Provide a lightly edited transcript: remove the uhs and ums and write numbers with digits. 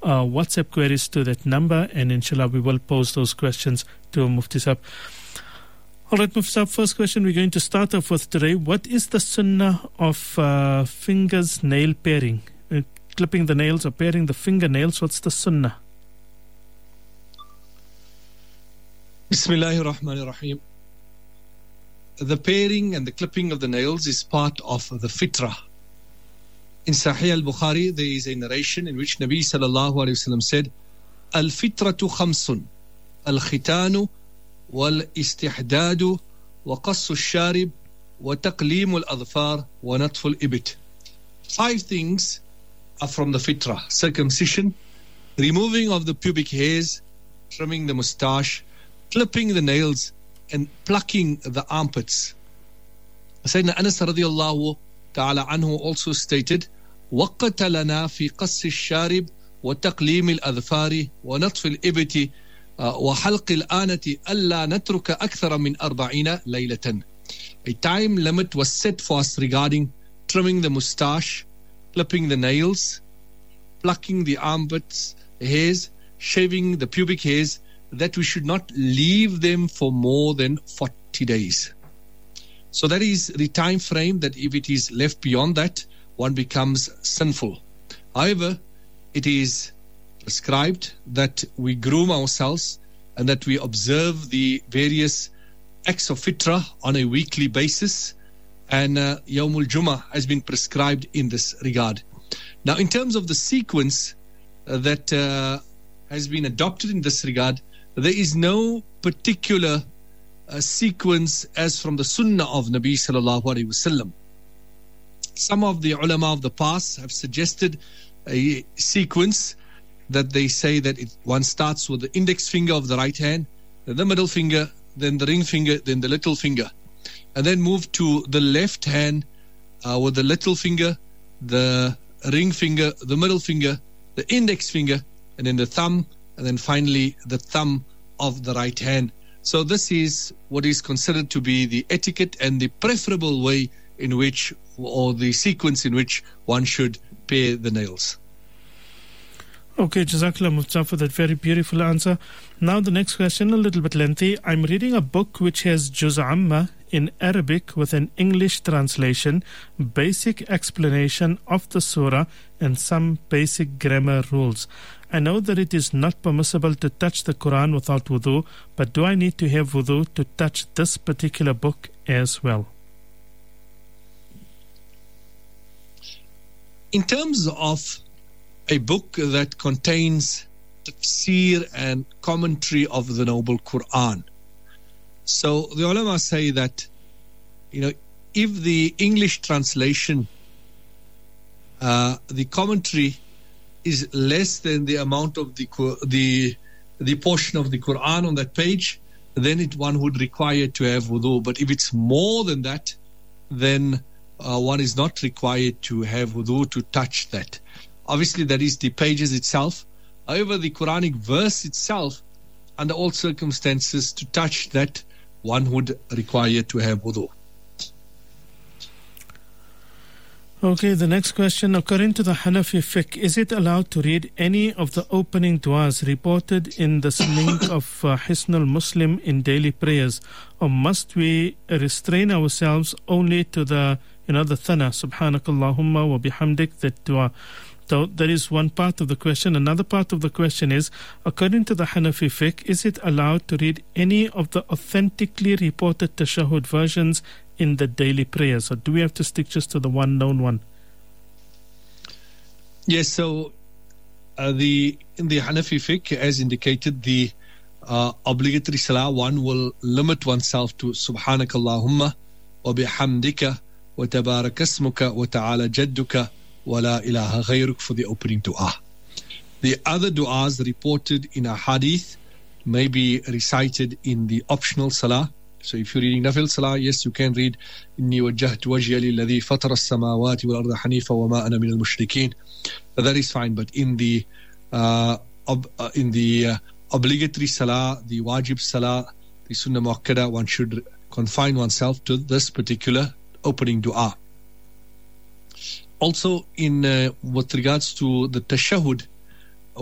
WhatsApp queries to that number, and inshallah we will pose those questions to Mufti Sahib. All right, Mufti Sahib, first question we're going to start off with today. What is the sunnah of fingers nail paring? Clipping the nails or paring the fingernails, what's the sunnah? Bismillahir Rahmanir Rahim. The paring and the clipping of the nails is part of the fitrah. In Sahih al-Bukhari, there is a narration in which Nabi sallallahu alayhi wasallam said, Al-fitratu khamsun, al-khitanu, wal-istihdadu, wa qassu al-sharib, wa taqlimu al-adfar, wa natfu al-ibit. 5 things are from the fitrah: circumcision, removing of the pubic hairs, trimming the moustache, clipping the nails, and plucking the armpits. Sayyidina Anas radiyallahu ta'ala anhu also stated, وَقَّتَ لَنَا فِي قَصِّ الشَّارِبِ وَتَقْلِيمِ الْأَذْفَارِ وَنَطْفِ الْإِبِتِ وَحَلْقِ الْآنَةِ أَلَّا نَتْرُكَ أَكْثَرَ مِنْ 40 لَيْلَةً. A time limit was set for us regarding trimming the moustache, clipping the nails, plucking the armpits hairs, shaving the pubic hairs, that we should not leave them for more than 40 days. So that is the time frame that if it is left beyond that, one becomes sinful. However, it is prescribed that we groom ourselves and that we observe the various acts of fitrah on a weekly basis, and Yawmul Jummah has been prescribed in this regard. Now, in terms of the sequence that has been adopted in this regard, there is no particular sequence as from the sunnah of Nabi sallallahu alaihi wasallam. Some of the ulama of the past have suggested a sequence that they say that one starts with the index finger of the right hand, then the middle finger, then the ring finger, then the little finger, and then move to the left hand with the little finger, the ring finger, the middle finger, the index finger, and then the thumb, and then finally the thumb of the right hand. So this is what is considered to be the etiquette and the preferable way in which, or the sequence in which one should pare the nails. Okay, Jazakallah Mufti for that very beautiful answer. Now the next question, a little bit lengthy. I'm reading a book which has Juz Amma in Arabic with an English translation, basic explanation of the surah, and some basic grammar rules. I know that it is not permissible to touch the Quran without wudu, but do I need to have wudu to touch this particular book as well? In terms of a book that contains tafsir and commentary of the Noble Quran, so the ulama say that, if the English translation, the commentary is less than the amount of the portion of the Quran on that page, then one would require to have wudu. But if it's more than that, then one is not required to have wudu to touch that. Obviously, that is the pages itself. However, the Quranic verse itself, under all circumstances, to touch that, one would require to have wudu. Okay, the next question. According to the Hanafi fiqh, is it allowed to read any of the opening du'as reported in this link of Hisnul Muslim in daily prayers? Or must we restrain ourselves only to the thana, subhanakallahumma wa bihamdik, that dua? So that is one part of the question. Another part of the question is, according to the Hanafi fiqh, is it allowed to read any of the authentically reported tashahhud versions in the daily prayers, or do we have to stick just to the one known one? Yes, so in the Hanafi fiqh, as indicated, the obligatory salah, one will limit oneself to subhanakallahumma wa bihamdika wa tabarakasmuka wa ta'ala jadduka wa la ilaha ghayruk for the opening dua. The other du'as reported in a hadith may be recited in the optional salah. So if you're reading Nafil Salah, yes, you can read Inni wajjahtu wajhiya lilladhi fatara as-samawati wal arda hanifa wa ma ana min al-mushrikeen. That is fine, but in the obligatory salah, the wajib salah, the sunnah muakkada, one should confine oneself to this particular opening dua. Also, in with regards to the tashahhud,